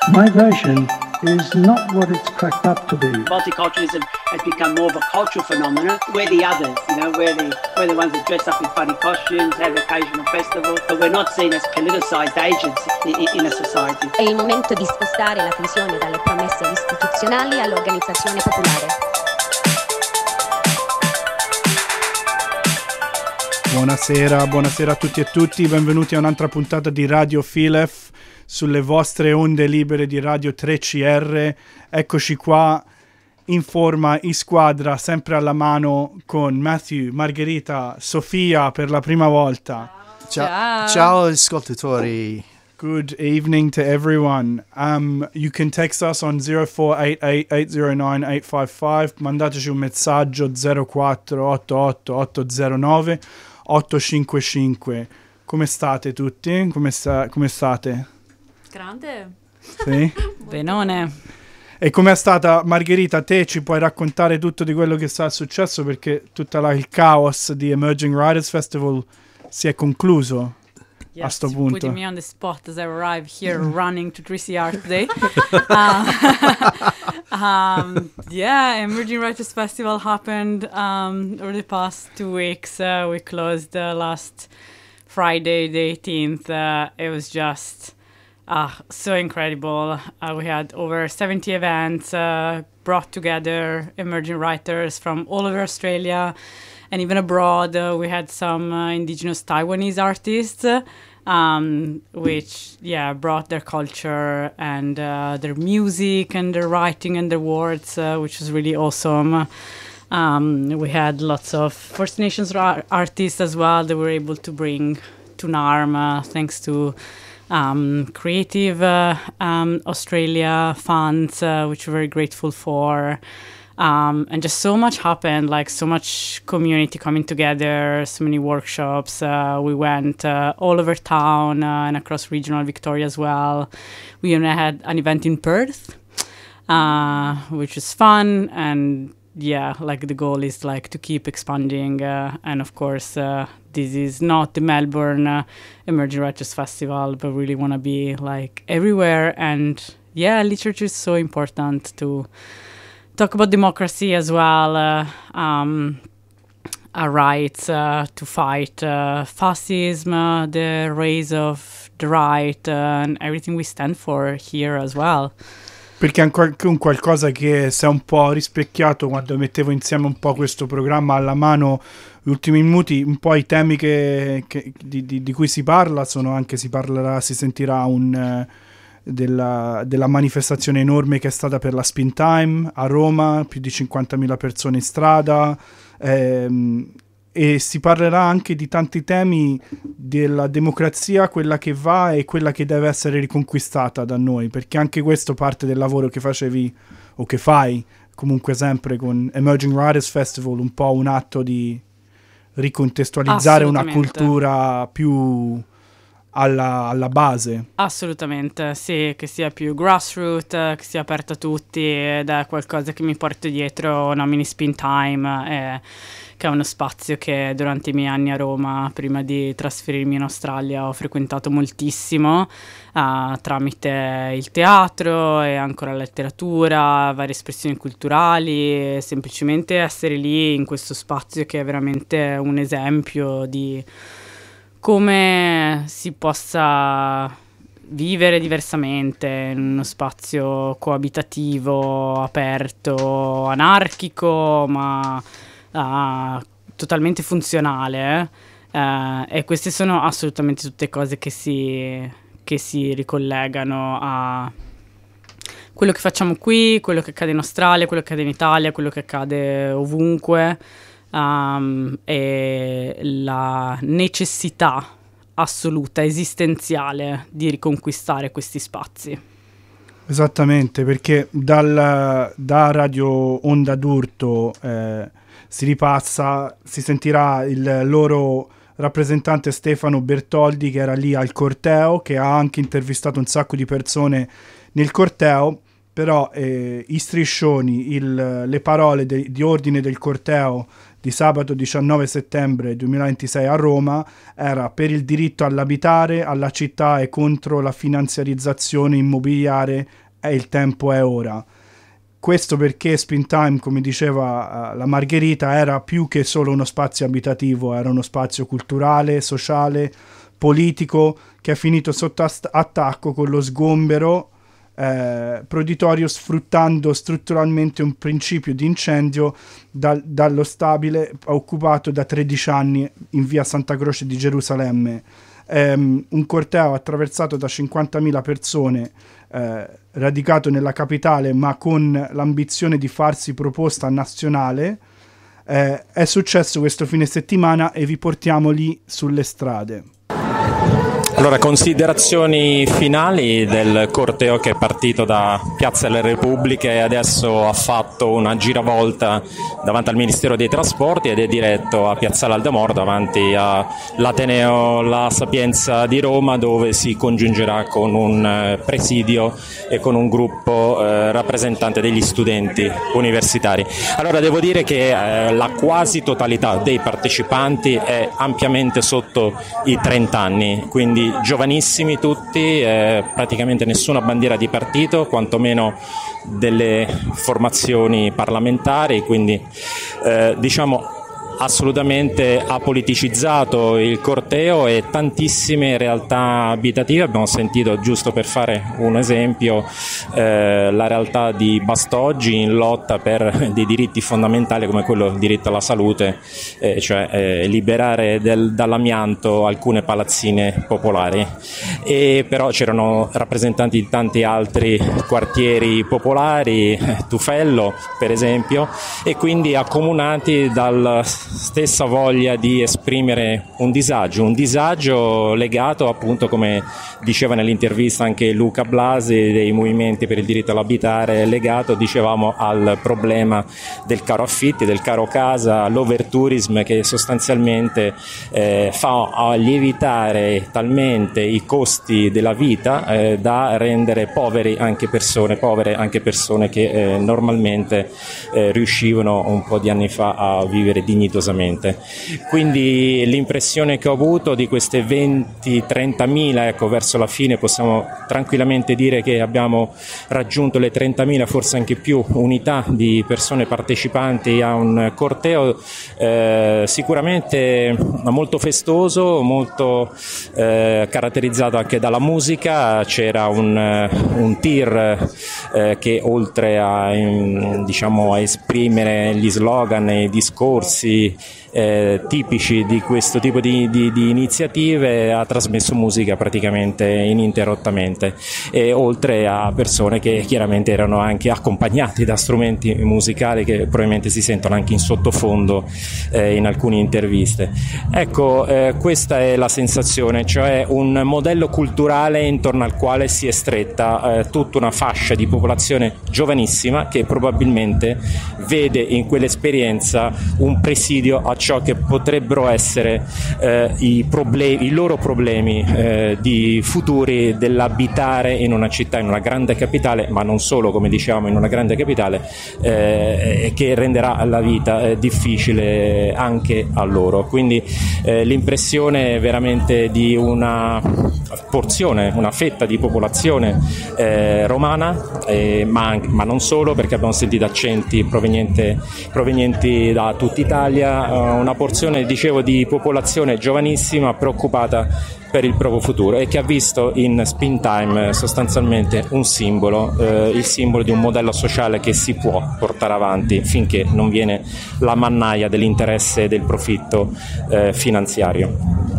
Migration is not what it's cracked up to be. Multiculturalism has become more of a cultural phenomenon. We're the others, we're the ones that dress up in funny costumes, have occasional festivals, but we're not seen as politicized agents in a society. È il momento di spostare l'attenzione dalle promesse istituzionali all'organizzazione popolare. Buonasera a tutti e tutti, benvenuti a un'altra puntata di Radio Filef sulle vostre onde libere di Radio 3CR. Eccoci qua in forma, in squadra, sempre alla mano con Matthew, Margherita, Sofia per la prima volta. Ciao ascoltatori. Good evening to everyone. You can text us on 0488809855. Mandateci un messaggio 0488 809 855. Come state tutti? Come state? Grande. Sì? Benone. E com'è stata, Margherita, te ci puoi raccontare tutto di quello che sta successo, perché tutto il caos di Emerging Writers Festival si è concluso. Yes, a sto punto. Putting me on the spot as I arrive here running to 3CR today. Yeah, Emerging Writers Festival happened over the past 2 weeks. We closed last Friday, the 18th. It was just so incredible. We had over 70 events, brought together emerging writers from all over Australia and even abroad. We had some indigenous Taiwanese artists, which brought their culture and their music and their writing and their words, which was really awesome. We had lots of First Nations artists as well that were able to bring to NARM, thanks to Creative Australia funds, which we're very grateful for. And just so much happened, like so much community coming together, so many workshops. We went all over town and across regional Victoria as well. We even had an event in Perth, which is fun. And the goal is to keep expanding. And of course, this is not the Melbourne Emerging Writers Festival, but really want to be everywhere. And literature is so important to talk about democracy as well, our rights to fight fascism, the rise of the right, and everything we stand for here as well. Perché è anche un qualcosa che si è un po' rispecchiato quando mettevo insieme un po' questo programma alla mano gli ultimi minuti. Un po' i temi di cui si parla si sentirà della manifestazione enorme che è stata per la Spin Time a Roma, più di 50.000 persone in strada, e si parlerà anche di tanti temi della democrazia, quella che va e quella che deve essere riconquistata da noi, perché anche questo parte del lavoro che facevi o che fai comunque sempre con Emerging Writers Festival, un po' un atto di ricontestualizzare una cultura più alla base. Assolutamente, sì, che sia più grassroots, che sia aperta a tutti, ed è qualcosa che mi porto dietro una mini Spin Time, che è uno spazio che durante i miei anni a Roma, prima di trasferirmi in Australia, ho frequentato moltissimo, tramite il teatro e ancora la letteratura, varie espressioni culturali, semplicemente essere lì in questo spazio che è veramente un esempio di come si possa vivere diversamente in uno spazio coabitativo, aperto, anarchico, ma totalmente funzionale. E queste sono assolutamente tutte cose che si ricollegano a quello che facciamo qui, quello che accade in Australia, quello che accade in Italia, quello che accade ovunque. E la necessità assoluta, esistenziale di riconquistare questi spazi. Esattamente, perché da Radio Onda d'Urto si ripassa, si sentirà il loro rappresentante Stefano Bertoldi, che era lì al corteo, che ha anche intervistato un sacco di persone nel corteo, però i striscioni, le parole di ordine del corteo di sabato 19 settembre 2026 a Roma era per il diritto all'abitare, alla città e contro la finanziarizzazione immobiliare, e il tempo è ora. Questo perché Springtime, come diceva la Margherita, era più che solo uno spazio abitativo, era uno spazio culturale, sociale, politico, che è finito sotto attacco con lo sgombero proditorio, sfruttando strutturalmente un principio di incendio dallo stabile occupato da 13 anni in via Santa Croce di Gerusalemme. Un corteo attraversato da 50.000 persone, radicato nella capitale ma con l'ambizione di farsi proposta nazionale, è successo questo fine settimana e vi portiamo lì sulle strade. Allora, considerazioni finali del corteo che è partito da Piazza delle Repubbliche e adesso ha fatto una giravolta davanti al Ministero dei Trasporti ed è diretto a Piazzale Aldemoro davanti all'Ateneo La Sapienza di Roma, dove si congiungerà con un presidio e con un gruppo rappresentante degli studenti universitari. Allora, devo dire che la quasi totalità dei partecipanti è ampiamente sotto i 30 anni, quindi giovanissimi tutti, praticamente nessuna bandiera di partito, quantomeno delle formazioni parlamentari, quindi diciamo assolutamente apoliticizzato il corteo e tantissime realtà abitative. Abbiamo sentito, giusto per fare un esempio, la realtà di Bastoggi in lotta per dei diritti fondamentali come quello del diritto alla salute, cioè liberare dall'amianto alcune palazzine popolari. E però c'erano rappresentanti di tanti altri quartieri popolari, Tufello per esempio, e quindi accomunati dal stessa voglia di esprimere un disagio legato appunto, come diceva nell'intervista anche Luca Blasi dei movimenti per il diritto all'abitare, legato, dicevamo, al problema del caro affitti, del caro casa, l'overtourism che sostanzialmente fa lievitare talmente i costi della vita da rendere povere anche persone che normalmente riuscivano un po' di anni fa a vivere dignitosamente. Quindi l'impressione che ho avuto di queste 20-30.000, ecco, verso la fine possiamo tranquillamente dire che abbiamo raggiunto le 30.000, forse anche più, unità di persone partecipanti a un corteo sicuramente molto festoso, molto caratterizzato anche dalla musica. C'era un tir che oltre a esprimere gli slogan e i discorsi tipici di questo tipo di iniziative, ha trasmesso musica praticamente ininterrottamente, e oltre a persone che chiaramente erano anche accompagnati da strumenti musicali che probabilmente si sentono anche in sottofondo in alcune interviste. Ecco, questa è la sensazione, cioè un modello culturale intorno al quale si è stretta tutta una fascia di popolazione giovanissima che probabilmente vede in quell'esperienza un presidio a ciò che potrebbero essere i loro problemi di futuri dell'abitare in una città, in una grande capitale, ma non solo, come diciamo, in una grande capitale, che renderà la vita difficile anche a loro. Quindi l'impressione veramente di una porzione, una fetta di popolazione romana, ma non solo, perché abbiamo sentito accenti provenienti da tutta Italia, una porzione, dicevo, di popolazione giovanissima preoccupata per il proprio futuro e che ha visto in Springtime sostanzialmente un simbolo, il simbolo di un modello sociale che si può portare avanti finché non viene la mannaia dell'interesse e del profitto finanziario.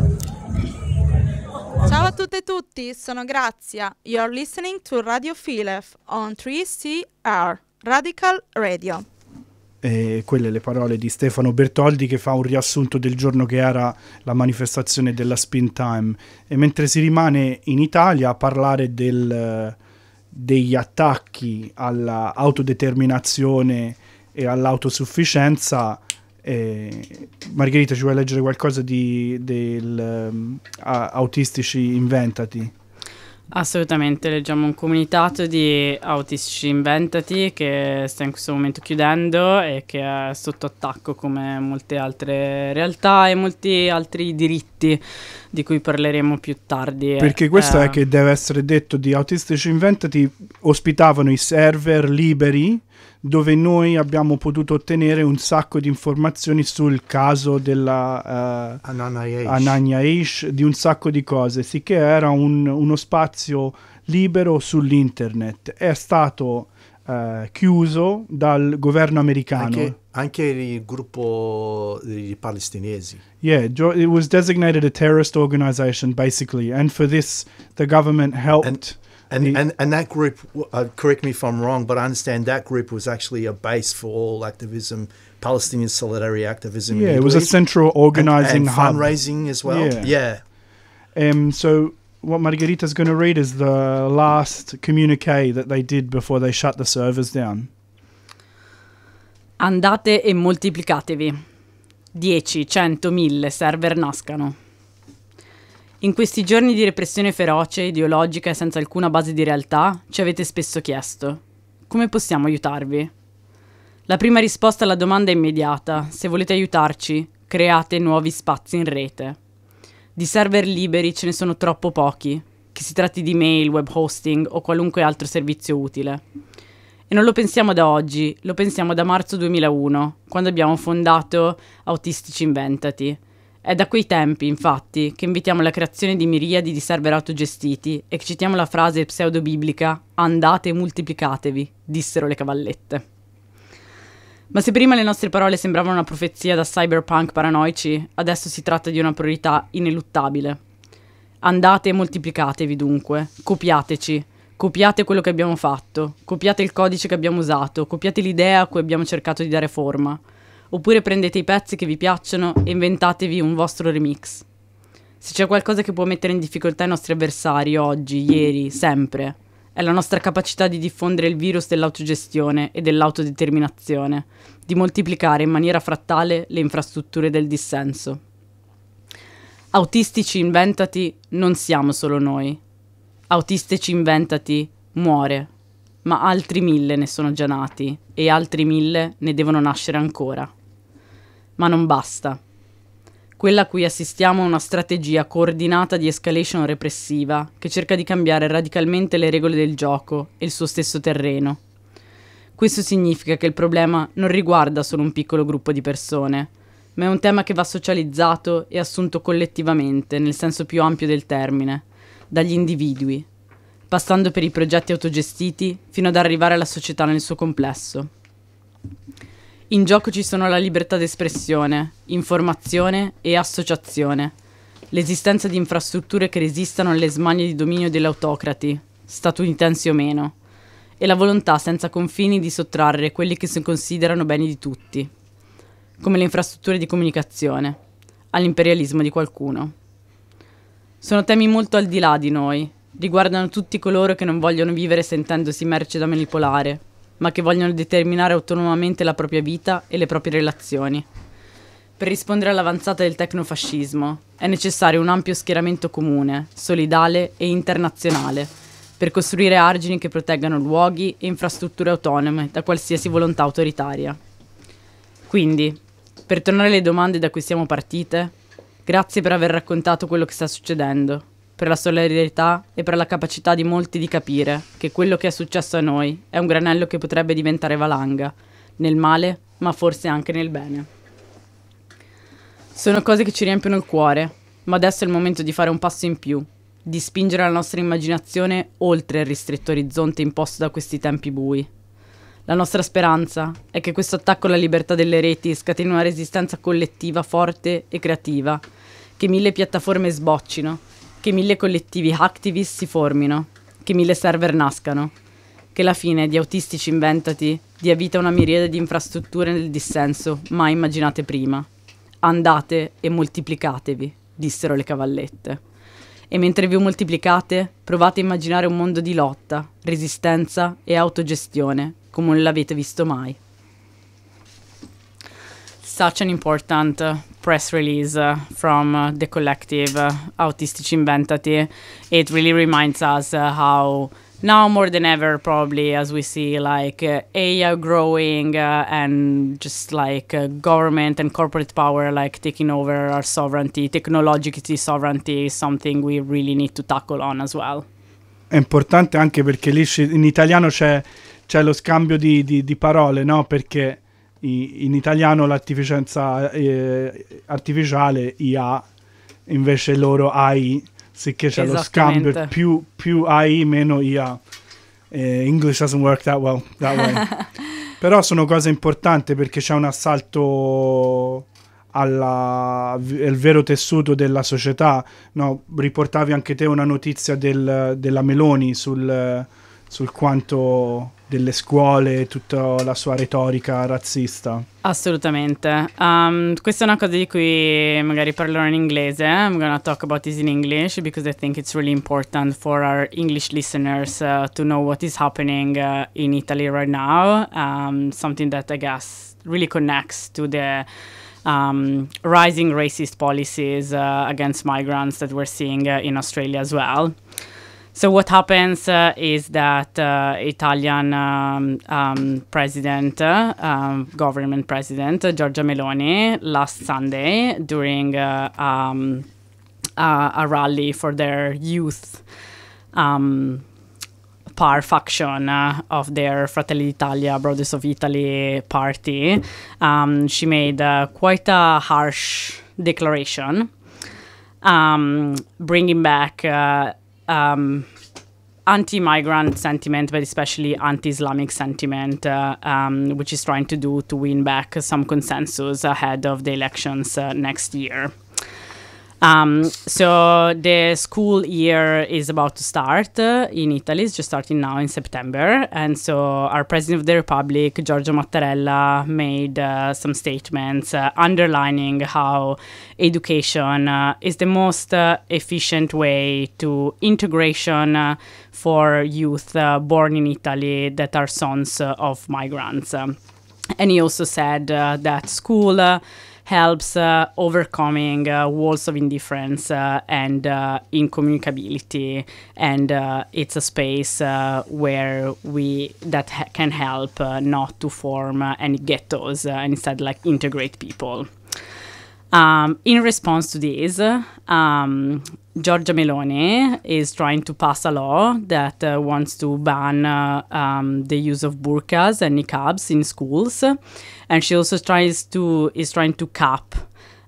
Ciao a tutte e tutti, sono Grazia. You're listening to Radio Filef on 3CR, Radical Radio. E quelle le parole di Stefano Bertoldi, che fa un riassunto del giorno che era la manifestazione della Springtime. E mentre si rimane in Italia a parlare degli attacchi all'autodeterminazione e all'autosufficienza, Margherita, ci vuoi leggere qualcosa del Autistici Inventati? Assolutamente, leggiamo un comunicato di Autistici Inventati che sta in questo momento chiudendo e che è sotto attacco come molte altre realtà e molti altri diritti di cui parleremo più tardi. Perché questo è che deve essere detto, di Autistici Inventati ospitavano i server liberi dove noi abbiamo potuto ottenere un sacco di informazioni sul caso della Ananya Aish, di un sacco di cose, sicché era uno spazio libero sull'internet. È stato chiuso dal governo americano. Anche il gruppo dei palestinesi. Yeah, it was designated a terrorist organization, basically, and for this the government helped. And that group, correct me if I'm wrong, but I understand that group was actually a base for all activism, Palestinian solidarity activism. Yeah, it was a central organizing and hub. fundraising as well. Yeah. So what Margherita's going to read is the last communique that they did before they shut the servers down. Andate e moltiplicatevi. 10, 100, 1000 server nascano. In questi giorni di repressione feroce, ideologica e senza alcuna base di realtà, ci avete spesso chiesto: come possiamo aiutarvi? La prima risposta alla domanda è immediata: se volete aiutarci, create nuovi spazi in rete. Di server liberi ce ne sono troppo pochi, che si tratti di mail, web hosting o qualunque altro servizio utile. E non lo pensiamo da oggi, lo pensiamo da marzo 2001, quando abbiamo fondato Autistici Inventati. È da quei tempi, infatti, che invitiamo alla creazione di miriadi di server autogestiti e che citiamo la frase pseudo-biblica «Andate e moltiplicatevi», dissero le cavallette. Ma se prima le nostre parole sembravano una profezia da cyberpunk paranoici, adesso si tratta di una priorità ineluttabile. Andate e moltiplicatevi dunque, copiateci, copiate quello che abbiamo fatto, copiate il codice che abbiamo usato, copiate l'idea a cui abbiamo cercato di dare forma. Oppure prendete i pezzi che vi piacciono e inventatevi un vostro remix. Se c'è qualcosa che può mettere in difficoltà i nostri avversari oggi, ieri, sempre, è la nostra capacità di diffondere il virus dell'autogestione e dell'autodeterminazione, di moltiplicare in maniera frattale le infrastrutture del dissenso. Autistici Inventati non siamo solo noi. Autistici Inventati muore, ma altri 1000 ne sono già nati e altri 1000 ne devono nascere ancora. Ma non basta. Quella a cui assistiamo è una strategia coordinata di escalation repressiva che cerca di cambiare radicalmente le regole del gioco e il suo stesso terreno. Questo significa che il problema non riguarda solo un piccolo gruppo di persone, ma è un tema che va socializzato e assunto collettivamente, nel senso più ampio del termine, dagli individui, passando per i progetti autogestiti fino ad arrivare alla società nel suo complesso. In gioco ci sono la libertà d'espressione, informazione e associazione, l'esistenza di infrastrutture che resistano alle smanie di dominio degli autocrati, statunitensi o meno, e la volontà senza confini di sottrarre quelli che si considerano beni di tutti, come le infrastrutture di comunicazione, all'imperialismo di qualcuno. Sono temi molto al di là di noi, riguardano tutti coloro che non vogliono vivere sentendosi merce da manipolare, ma che vogliono determinare autonomamente la propria vita e le proprie relazioni. Per rispondere all'avanzata del tecnofascismo è necessario un ampio schieramento comune, solidale e internazionale, per costruire argini che proteggano luoghi e infrastrutture autonome da qualsiasi volontà autoritaria. Quindi, per tornare alle domande da cui siamo partite, grazie per aver raccontato quello che sta succedendo, per la solidarietà e per la capacità di molti di capire che quello che è successo a noi è un granello che potrebbe diventare valanga, nel male, ma forse anche nel bene. Sono cose che ci riempiono il cuore, ma adesso è il momento di fare un passo in più, di spingere la nostra immaginazione oltre il ristretto orizzonte imposto da questi tempi bui. La nostra speranza è che questo attacco alla libertà delle reti scateni una resistenza collettiva forte e creativa, che 1000 piattaforme sboccino, che 1000 collettivi hacktivist si formino, che 1000 server nascano, che la fine di Autistici Inventati dia vita a una miriade di infrastrutture nel dissenso mai immaginate prima. Andate e moltiplicatevi, dissero le cavallette. E mentre vi moltiplicate, provate a immaginare un mondo di lotta, resistenza e autogestione, come non l'avete visto mai. Such an important press release from the collective Autistici Inventati, it really reminds us how now more than ever, probably, as we see like AI growing and just like government and corporate power like taking over our sovereignty, technological sovereignty is something we really need to tackle on as well. È importante anche perché lì in italiano c'è lo scambio di parole, no? Perché in italiano l'intelligenza artificiale IA, invece loro AI, sicché c'è lo scambio più AI meno IA. English doesn't work that way. Però sono cose importanti perché c'è un assalto al vero tessuto della società, no? Riportavi anche te una notizia della Meloni sul quanto delle scuole e tutta la sua retorica razzista. Assolutamente. Questa è una cosa di cui magari parlerò in inglese. I'm gonna talk about this in English because I think it's really important for our English listeners to know what is happening in Italy right now. Something that I guess really connects to the rising racist policies against migrants that we're seeing in Australia as well. So what happens is that Italian government president, Giorgia Meloni, last Sunday during a rally for their youth faction of their Fratelli d'Italia, Brothers of Italy party, she made quite a harsh declaration, bringing back anti-migrant sentiment, but especially anti-Islamic sentiment, which is trying to win back some consensus ahead of the elections next year. So the school year is about to start in Italy. It's just starting now in September. And so our President of the Republic, Giorgio Mattarella, made some statements underlining how education is the most efficient way to integration for youth born in Italy that are sons of migrants. And he also said that school helps overcoming walls of indifference and incommunicability, and it's a space where can help not to form any ghettos and instead like integrate people. In response to this, Giorgia Meloni is trying to pass a law that wants to ban the use of burqas and niqabs in schools, and she also is trying to cap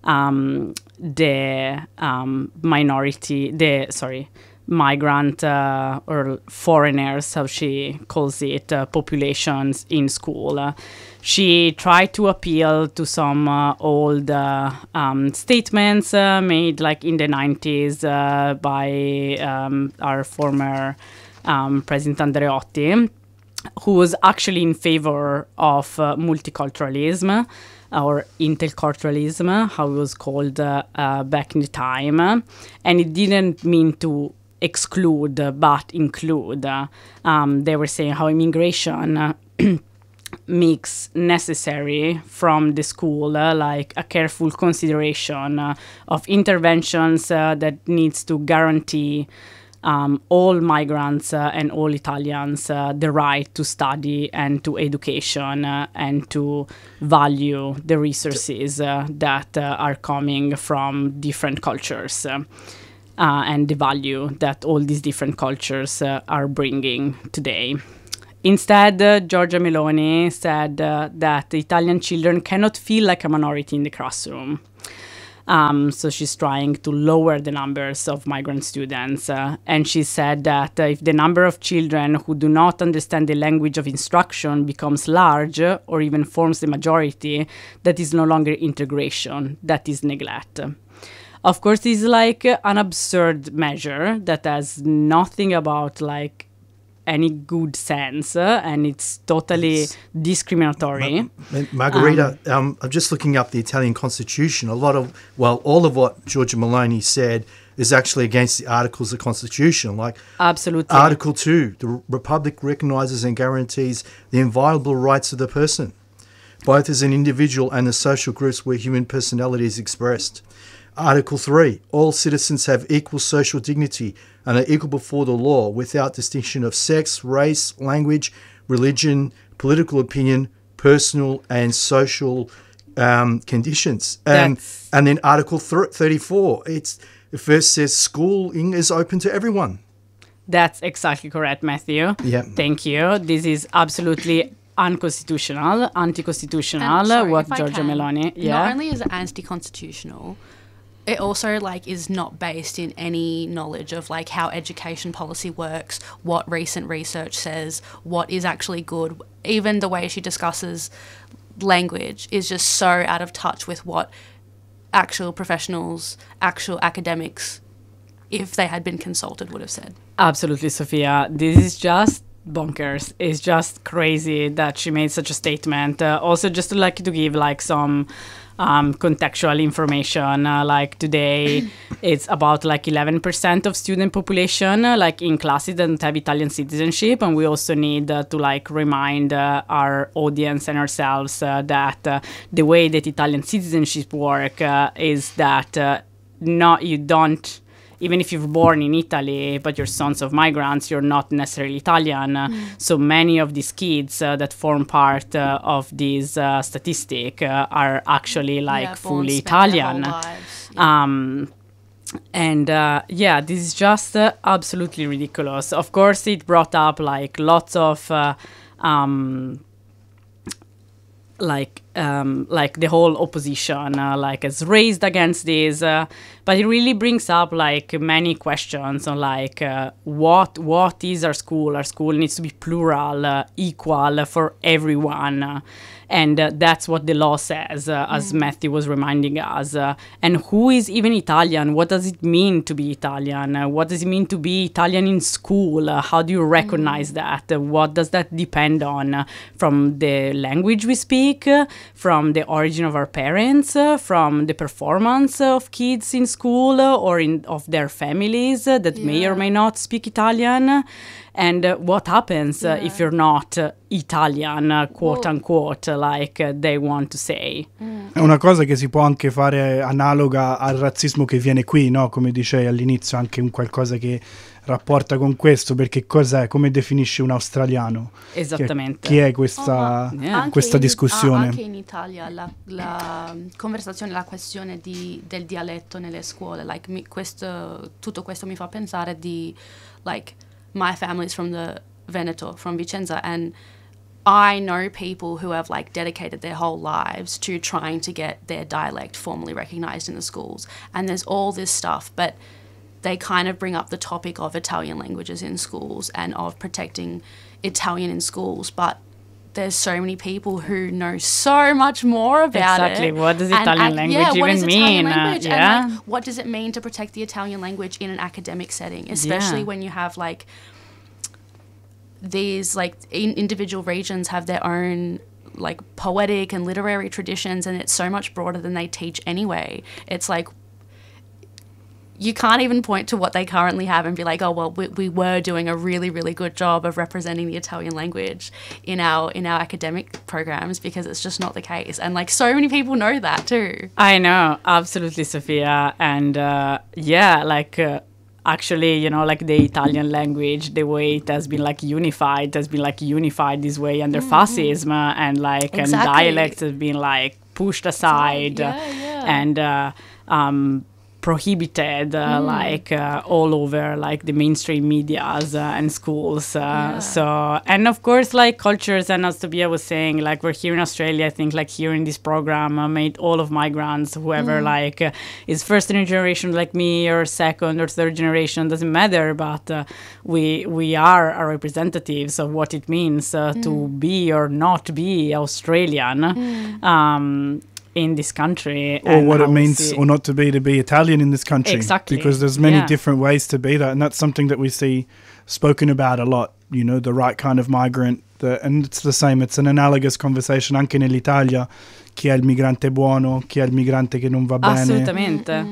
migrant or foreigners, how she calls it, populations in school. She tried to appeal to some old statements made like in the 90s by our former President Andreotti, who was actually in favor of multiculturalism or interculturalism, how it was called back in the time. And it didn't mean to exclude but include. They were saying how immigration makes necessary from the school like a careful consideration of interventions that needs to guarantee all migrants and all Italians the right to study and to education and to value the resources that are coming from different cultures and the value that all these different cultures are bringing today. Instead, Giorgia Meloni said that Italian children cannot feel like a minority in the classroom. So she's trying to lower the numbers of migrant students. And she said that if the number of children who do not understand the language of instruction becomes large or even forms the majority, that is no longer integration, that is neglect. Of course, it's like an absurd measure that has nothing about like any good sense, and it's totally discriminatory. Margherita, I'm just looking up the Italian constitution. All of what Giorgia Meloni said is actually against the articles of the constitution. Like absolutely, Article 2, the Republic recognises and guarantees the inviolable rights of the person. both as an individual and the social groups where human personality is expressed. Article 3, all citizens have equal social dignity and are equal before the law without distinction of sex, race, language, religion, political opinion, personal and social conditions. And then Article 34, it first says schooling is open to everyone. That's exactly correct, Matthew. Yeah. Thank you. This is absolutely unconstitutional, anti-constitutional, Sorry, what if I Giorgia can, Meloni... Not only is it anti-constitutional, it also is not based in any knowledge of how education policy works, what recent research says, what is actually good. Even the way she discusses language is just so out of touch with what actual professionals, actual academics, if they had been consulted, would have said. Absolutely, Sophia. This is just bonkers. It's just crazy that she made such a statement. Also, just to give some contextual information, today it's about 11% of student population in classes that don't have Italian citizenship, and we also need to remind our audience and ourselves that the way that Italian citizenship work is that you don't, even if you're born in Italy, but you're sons of migrants, you're not necessarily Italian. So many of these kids that form part of this statistic are actually fully Italian. This is just absolutely ridiculous. Of course, it brought up lots of the whole opposition has raised against this, but it really brings up many questions on what is our school. Our school needs to be plural, equal for everyone, and that's what the law says, as Matthew was reminding us. And who is even Italian? What does it mean to be Italian? What does it mean to be Italian in school? How do you recognize that? What does that depend on? From the language we speak, from the origin of our parents, from the performance of kids in school or of their families that may or may not speak Italian. And what happens if you're not Italian, quote unquote, they want to say. È una cosa che si può anche fare analoga al razzismo che viene qui, no? Come dicevi all'inizio, anche un qualcosa che rapporta con questo, perché cos'è? Come definisci un australiano? Esattamente. Chi è questa discussione? Anche in Italia la conversazione, la questione del dialetto nelle scuole, tutto questo mi fa pensare di my family's from the Veneto, from Vicenza, and I know people who have dedicated their whole lives to trying to get their dialect formally recognised in the schools. And there's all this stuff, but they kind of bring up the topic of Italian languages in schools and of protecting Italian in schools, but there's so many people who know so much more about it. Exactly. What does Italian language even mean? And what does it mean to protect the Italian language in an academic setting, especially when you have these individual regions have their own poetic and literary traditions, and it's so much broader than they teach anyway. It's you can't even point to what they currently have and be oh well, we were doing a really, really good job of representing the Italian language in our academic programs, because it's just not the case. And so many people know that too. I know, absolutely, Sophia. And actually, the Italian language, the way it has been unified this way under fascism, and exactly. And dialects have been pushed aside and prohibited all over the mainstream medias and schools. So, and of course cultures, and as Tobias was saying, we're here in Australia, I think here in this program made all of migrants, whoever is first generation like me or second or third generation, doesn't matter, but we are our representatives of what it means to be or not be Australian in this country, or what it means or not to be Italian in this country. Exactly. Because there's many different ways to be that, and that's something that we see spoken about a lot, the right kind of migrant, and it's the same, it's an analogous conversation anche nell'Italia. Chi è il migrante buono, chi è il migrante che non va bene. Assolutamente.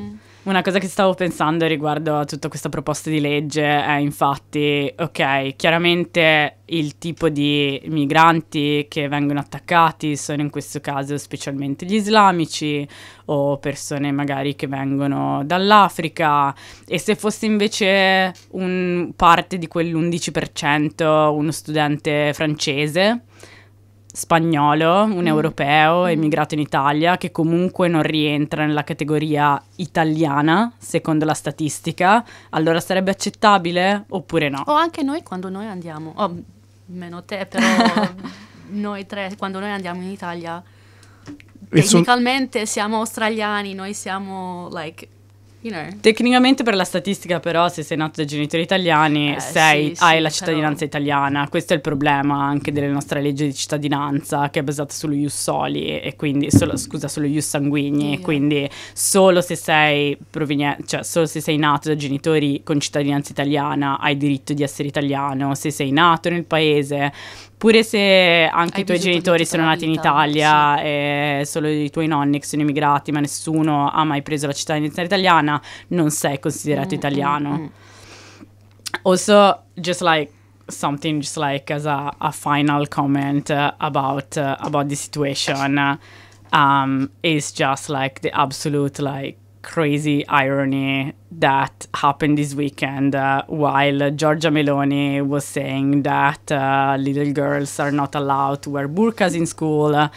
Una cosa che stavo pensando riguardo a tutta questa proposta di legge è infatti, ok, chiaramente il tipo di migranti che vengono attaccati sono in questo caso specialmente gli islamici o persone magari che vengono dall'Africa, e se fosse invece parte di quell'11% uno studente francese, spagnolo, un europeo emigrato in Italia che comunque non rientra nella categoria italiana secondo la statistica, allora sarebbe accettabile oppure no? O anche noi quando noi andiamo, meno te, però noi tre quando noi andiamo in Italia tecnicamente siamo australiani, noi siamo like, you know. Tecnicamente per la statistica però se sei nato da genitori italiani hai la cittadinanza italiana. Questo è il problema anche delle nostre leggi di cittadinanza, che è basata sullo ius soli e quindi sullo ius sanguigni, quindi solo se sei solo se sei nato da genitori con cittadinanza italiana hai diritto di essere italiano. Se sei nato nel paese, pure se anche i tuoi genitori sono nati in Italia e solo i tuoi nonni che sono immigrati ma nessuno ha mai preso la cittadinanza italiana, non sei considerato italiano. Also, just like something, just like as a final comment about the situation, is just like the absolute like crazy irony that happened this weekend while Giorgia Meloni was saying that little girls are not allowed to wear burqas in school.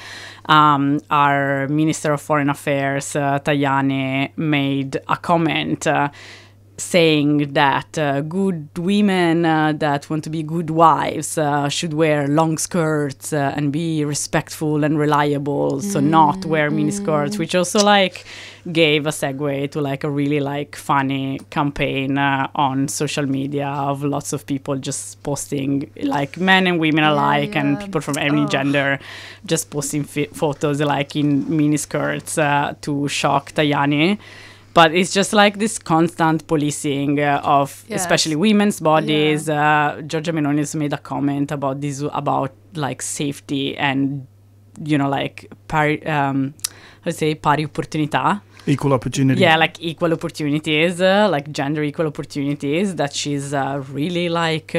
Our Minister of Foreign Affairs, Tajani, made a comment saying that good women that want to be good wives should wear long skirts and be respectful and reliable, so not wear mini skirts, which also like gave a segue to like a really like funny campaign on social media of lots of people just posting, like men and women alike and people from any gender just posting photos like in mini skirts to shock Tajani. But it's just like this constant policing of especially women's bodies. Giorgia Meloni has made a comment about this, about like safety and, you know, like pari opportunità. Equal opportunity. Yeah, like equal opportunities, like gender equal opportunities that she's really like,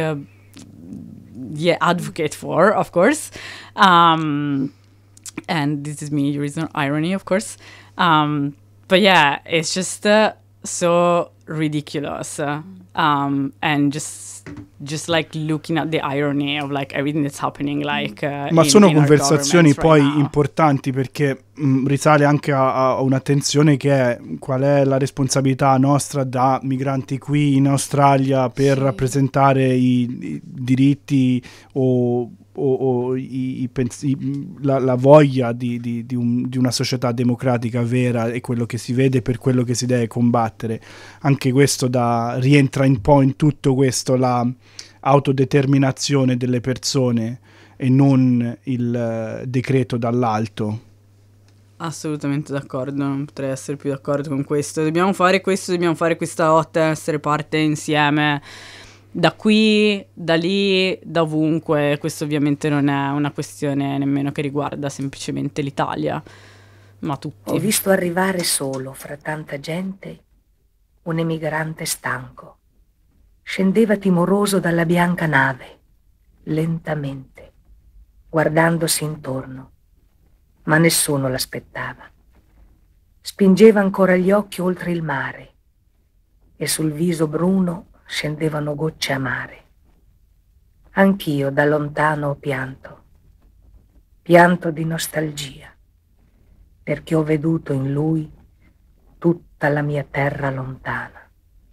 advocate for, of course. And this is me using irony, of course. But yeah, it's just so ridiculous. And just like looking at the irony of like everything that's happening, like ma sono conversazioni poi right importanti perché risale anche a un'attenzione che è qual è la responsabilità nostra da migranti qui in Australia per rappresentare i diritti o la voglia di una società democratica vera, e quello che si vede per quello che si deve combattere. Anche questo rientra un po' in tutto questo, la autodeterminazione delle persone e non il decreto dall'alto. Assolutamente d'accordo, non potrei essere più d'accordo con questo. Dobbiamo fare questa lotta, essere parte insieme. Da qui, da lì, da ovunque. Questo ovviamente non è una questione nemmeno che riguarda semplicemente l'Italia, ma tutti. Ho visto arrivare solo fra tanta gente un emigrante stanco. Scendeva timoroso dalla bianca nave, lentamente, guardandosi intorno, ma nessuno l'aspettava. Spingeva ancora gli occhi oltre il mare e sul viso bruno scendevano gocce amare. Anch'io da lontano ho pianto di nostalgia, perché ho veduto in lui tutta la mia terra lontana.